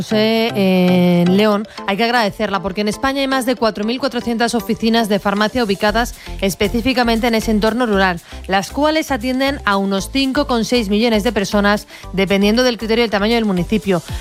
En León hay que agradecerla porque en España hay más de 4.400 oficinas de farmacia ubicadas específicamente en ese entorno rural, las cuales atienden a unos 5,6 millones de personas dependiendo del criterio y el tamaño del municipio.